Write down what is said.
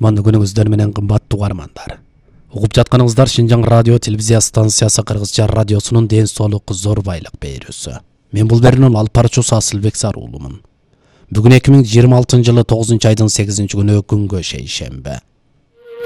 Кутмандуу күнүңүздөр менен кымбаттуу угармандар. Угуп жатканыңыздар Шинжаң радио телевизия станциясы Кыргызча радиосунун ден соолук зор байлык берүүсү. Мен бул берүүнүн алып баруучусу Асылбек Саруулумун. Бүгүн 2026 жылы 9 айдын 8 күнү күнгө шейшембе.